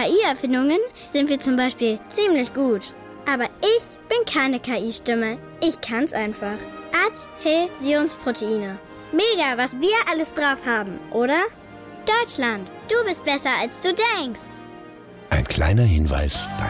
KI-Erfindungen sind wir zum Beispiel ziemlich gut. Aber ich bin keine KI-Stimme. Ich kann's einfach. Adhäsionsproteine. Mega, was wir alles drauf haben, oder? Deutschland, du bist besser, als du denkst. Ein kleiner Hinweis